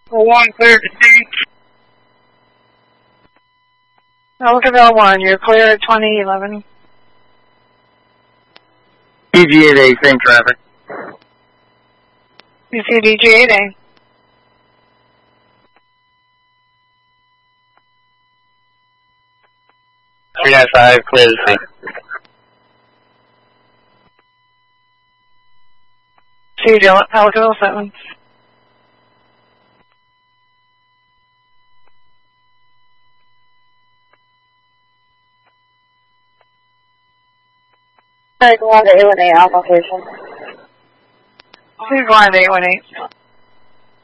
1 clear to C. Elderville 1, you're clear at 2011. DG8A, same traffic. You see DG8A. 395, clear to C. See Elderville 7. Sorry, go on to A18 application. Please go on to 818.